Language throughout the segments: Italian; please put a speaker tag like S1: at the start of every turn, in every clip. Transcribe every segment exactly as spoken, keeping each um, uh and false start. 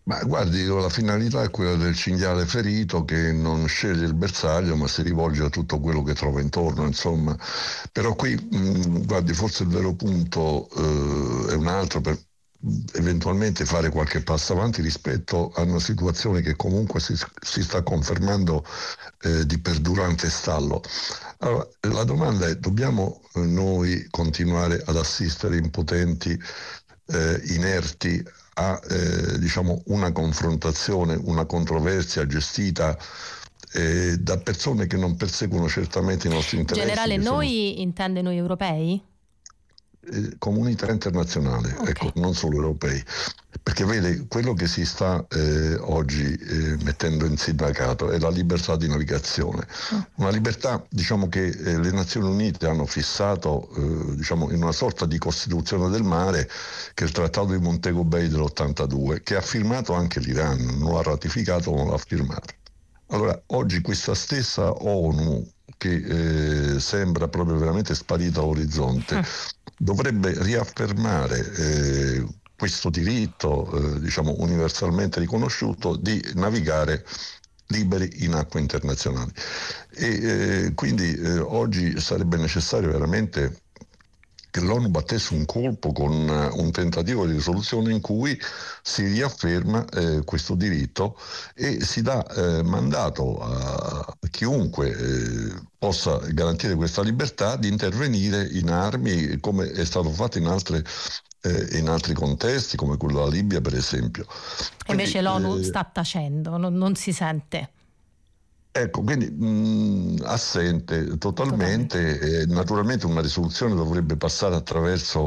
S1: Ma guardi, la finalità è quella del cinghiale ferito che non sceglie il bersaglio ma si rivolge a tutto quello che trova intorno, insomma. Però qui, mh, guardi, forse il vero punto eh, è un altro, per eventualmente fare qualche passo avanti rispetto a una situazione che comunque si, si sta confermando eh, di perdurante stallo. Allora, la domanda è: dobbiamo eh, noi continuare ad assistere impotenti, eh, inerti a eh, diciamo una confrontazione, una controversia gestita eh, da persone che non perseguono certamente i nostri interessi?
S2: Generale, noi sono... intende noi europei?
S1: Eh, comunità internazionale, okay. Ecco, non solo europei, perché vede, quello che si sta eh, oggi eh, mettendo in sindacato è la libertà di navigazione, mm. una libertà, diciamo, che eh, le Nazioni Unite hanno fissato eh, diciamo in una sorta di Costituzione del mare, che è il Trattato di Montego Bay dell'ottantadue, che ha firmato anche l'Iran, non l'ha ratificato, non l'ha firmato. Allora, oggi questa stessa ONU, che eh, sembra proprio veramente sparita all'orizzonte, mm. dovrebbe riaffermare eh, questo diritto, eh, diciamo, universalmente riconosciuto di navigare liberi in acque internazionali. E eh, quindi eh, oggi sarebbe necessario veramente che l'ONU battesse un colpo con un tentativo di risoluzione in cui si riafferma eh, questo diritto e si dà eh, mandato a chiunque eh, possa garantire questa libertà di intervenire in armi, come è stato fatto in altre eh, in altri contesti, come quello della Libia per esempio.
S2: Quindi, invece l'ONU eh, sta tacendo, non, non si sente.
S1: Ecco, quindi mh, assente totalmente. totalmente. E naturalmente una risoluzione dovrebbe passare attraverso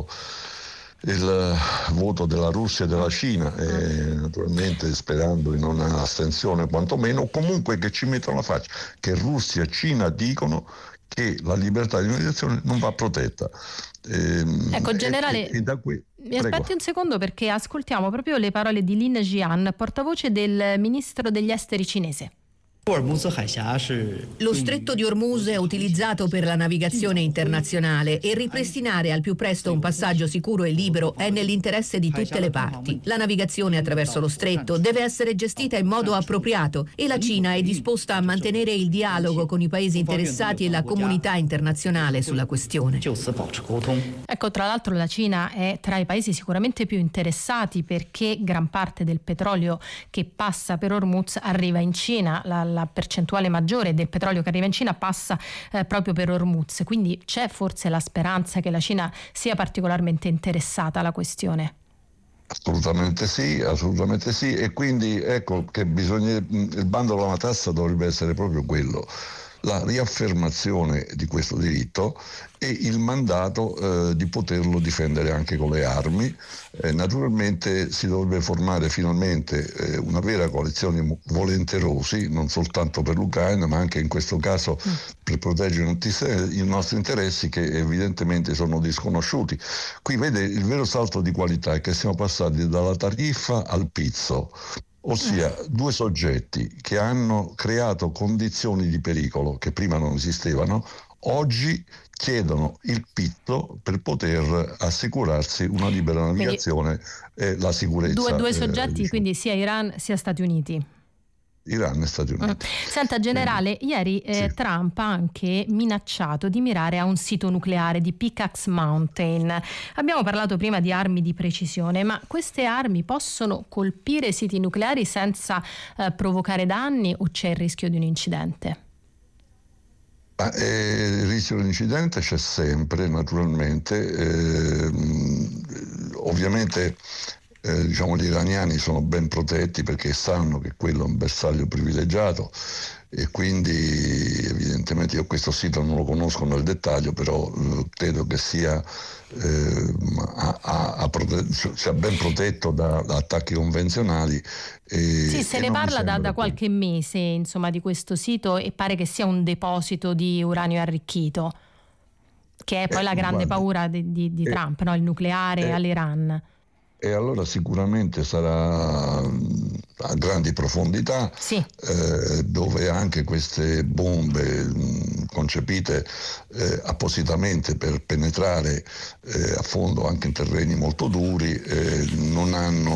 S1: il voto della Russia e della Cina, e naturalmente sperando in una astensione quantomeno, o comunque che ci mettano la faccia che Russia e Cina dicono che la libertà di navigazione non va protetta.
S2: Ehm, ecco, generale, e, e da qui, mi aspetti un secondo, perché ascoltiamo proprio le parole di Lin Jian, portavoce del ministro degli esteri cinese.
S3: Lo stretto di Hormuz è utilizzato per la navigazione internazionale e ripristinare al più presto un passaggio sicuro e libero è nell'interesse di tutte le parti. La navigazione attraverso lo stretto deve essere gestita in modo appropriato e la Cina è disposta a mantenere il dialogo con i paesi interessati e la comunità internazionale sulla questione.
S2: Ecco, tra l'altro la Cina è tra i paesi sicuramente più interessati, perché gran parte del petrolio che passa per Hormuz arriva in Cina. La, la percentuale maggiore del petrolio che arriva in Cina passa eh, proprio per Hormuz, quindi c'è forse la speranza che la Cina sia particolarmente interessata alla questione?
S1: Assolutamente sì, assolutamente sì, e quindi ecco che bisogna, il bando alla matassa dovrebbe essere proprio quello: la riaffermazione di questo diritto e il mandato eh, di poterlo difendere anche con le armi. Eh, naturalmente si dovrebbe formare finalmente eh, una vera coalizione di volenterosi, non soltanto per l'Ucraina, ma anche in questo caso mm. per proteggere i nostri interessi, che evidentemente sono disconosciuti. Qui vede, il vero salto di qualità è che siamo passati dalla tariffa al pizzo. Ossia, due soggetti che hanno creato condizioni di pericolo che prima non esistevano, oggi chiedono il pizzo per poter assicurarsi una libera navigazione quindi, e la sicurezza.
S2: Due, due soggetti, eh, diciamo. Quindi sia Iran sia Stati Uniti.
S1: Iran e Stati Uniti.
S2: Senta, generale, eh, ieri eh, sì. Trump ha anche minacciato di mirare a un sito nucleare di Pickaxe Mountain. Abbiamo parlato prima di armi di precisione, ma queste armi possono colpire siti nucleari senza eh, provocare danni, o c'è il rischio di un incidente?
S1: Ah, eh, il rischio di un incidente c'è sempre, naturalmente. Eh, ovviamente Eh, diciamo gli iraniani sono ben protetti perché sanno che quello è un bersaglio privilegiato, e quindi evidentemente io questo sito non lo conosco nel dettaglio, però eh, credo che sia, eh, a, a, a prote- sia ben protetto da, da attacchi convenzionali. E,
S2: sì, se
S1: e
S2: ne parla da, da
S1: che...
S2: qualche mese, insomma, di questo sito, e pare che sia un deposito di uranio arricchito, che è poi eh, la grande guarda, paura di, di, di eh, Trump, no? Il nucleare eh, all'Iran.
S1: E allora sicuramente sarà a grandi profondità,
S2: sì.
S1: eh, dove anche queste bombe mh, concepite eh, appositamente per penetrare eh, a fondo anche in terreni molto duri eh, non hanno